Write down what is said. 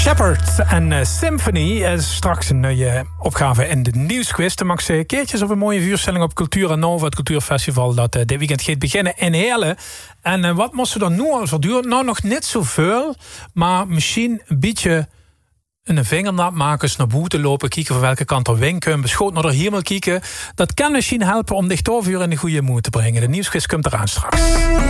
Shepherd en Symphony is straks een nieuwe opgave in de nieuwsquiz. Dan mag ze keertjes op een mooie vuurstelling op Cultura Nova, het cultuurfestival dat dit weekend gaat beginnen in Heerlen. En wat moesten we dan nu al verduren? Nou, nog niet zoveel, maar misschien een beetje een vingernap maken, eens naar buiten lopen, kijken van welke kant er wind komt, beschoot naar de hemel kijken. Dat kan misschien helpen om dich doorvuur in de goede moed te brengen. De nieuwsquiz komt eraan straks.